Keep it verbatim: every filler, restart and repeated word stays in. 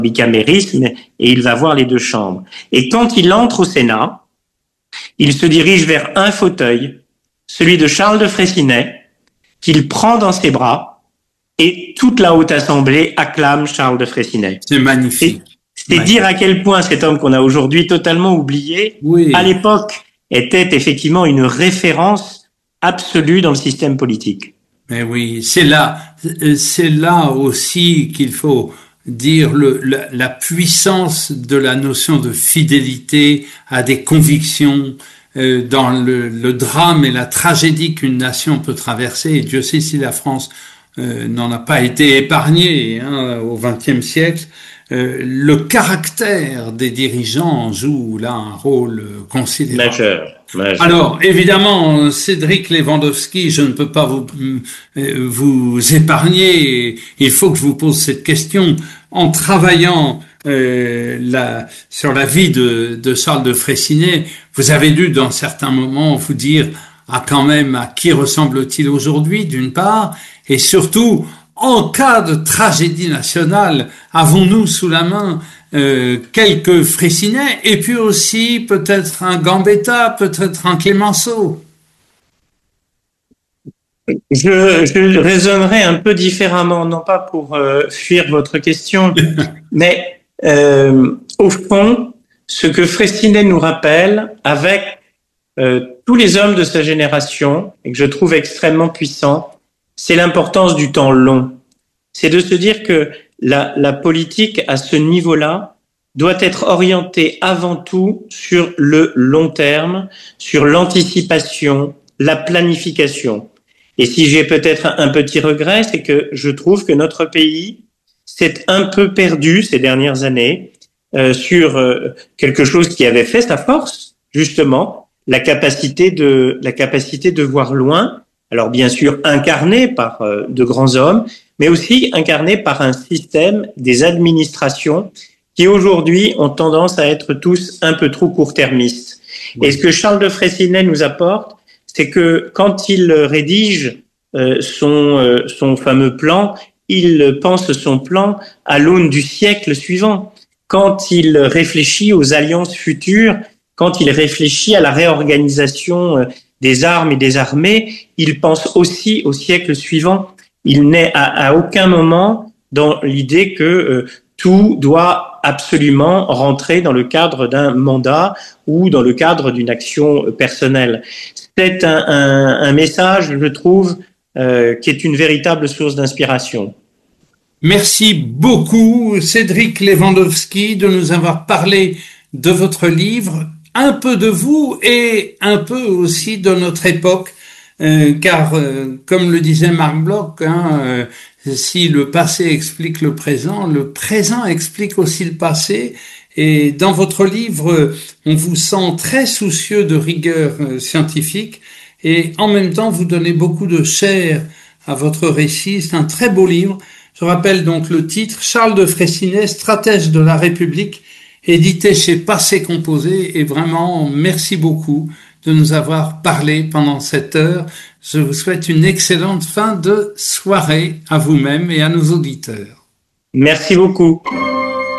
bicamérisme et il va voir les deux chambres. Et quand il entre au Sénat, il se dirige vers un fauteuil, celui de Charles de Freycinet, qu'il prend dans ses bras et toute la Haute Assemblée acclame Charles de Freycinet. C'est magnifique. C'est, c'est dire à quel point cet homme qu'on a aujourd'hui totalement oublié, oui. à l'époque, était effectivement une référence absolue dans le système politique. Mais oui, c'est là, c'est là aussi qu'il faut dire le, la, la puissance de la notion de fidélité à des convictions euh, dans le, le drame et la tragédie qu'une nation peut traverser. Et Dieu sait si la France euh, n'en a pas été épargnée hein, au vingtième siècle. Euh, le caractère des dirigeants joue là un rôle considérable. Majeur, majeur. Alors, évidemment, Cédric Lewandowski, je ne peux pas vous, euh, vous épargner. Il faut que je vous pose cette question. En travaillant euh, la, sur la vie de, de Charles de Freycinet, vous avez dû, dans certains moments, vous dire ah, quand même, à qui ressemble-t-il aujourd'hui, d'une part, et surtout, en cas de tragédie nationale, avons-nous sous la main euh, quelques Freycinet et puis aussi peut-être un Gambetta, peut-être un Clémenceau? Je, je raisonnerai un peu différemment, non pas pour euh, fuir votre question, mais euh, au fond, ce que Freycinet nous rappelle avec euh, tous les hommes de sa génération, et que je trouve extrêmement puissant, c'est l'importance du temps long. C'est de se dire que la, la politique, à ce niveau-là, doit être orientée avant tout sur le long terme, sur l'anticipation, la planification. Et si j'ai peut-être un petit regret, c'est que je trouve que notre pays s'est un peu perdu ces dernières années euh, sur euh, quelque chose qui avait fait sa force, justement, la capacité de, la capacité de voir loin. Alors bien sûr incarné par euh, de grands hommes, mais aussi incarné par un système des administrations qui aujourd'hui ont tendance à être tous un peu trop court-termistes. Oui. Et ce que Charles de Freycinet nous apporte, c'est que quand il rédige euh, son, euh, son fameux plan, il pense son plan à l'aune du siècle suivant. Quand il réfléchit aux alliances futures, quand il réfléchit à la réorganisation euh, des armes et des armées, il pense aussi au siècle suivant. Il n'est à, à aucun moment dans l'idée que euh, tout doit absolument rentrer dans le cadre d'un mandat ou dans le cadre d'une action personnelle. C'est un, un, un message, je trouve, euh, qui est une véritable source d'inspiration. Merci beaucoup, Cédric Lewandowski, de nous avoir parlé de votre livre, un peu de vous et un peu aussi de notre époque, euh, car, euh, comme le disait Marc Bloch, hein, euh, si le passé explique le présent, le présent explique aussi le passé. Et dans votre livre, on vous sent très soucieux de rigueur scientifique et en même temps, vous donnez beaucoup de chair à votre récit. C'est un très beau livre. Je rappelle donc le titre, Charles de Freycinet, stratège de la République, édité chez Passé Composé. Et vraiment, merci beaucoup de nous avoir parlé pendant cette heure. Je vous souhaite une excellente fin de soirée à vous-même et à nos auditeurs. Merci beaucoup.